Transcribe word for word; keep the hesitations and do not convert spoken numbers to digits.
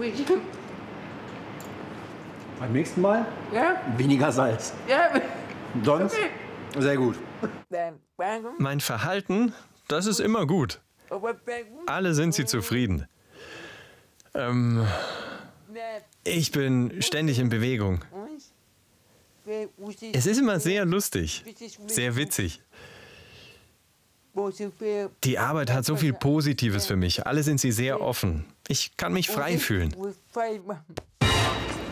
Beim nächsten Mal Ja? weniger Salz. Ja. Sonst Okay. sehr gut. Mein Verhalten, das ist immer gut. Alle sind sie zufrieden. Ähm, ich bin ständig in Bewegung. Es ist immer sehr lustig, sehr witzig. Die Arbeit hat so viel Positives für mich. Alle sind sie sehr offen. Ich kann mich frei fühlen.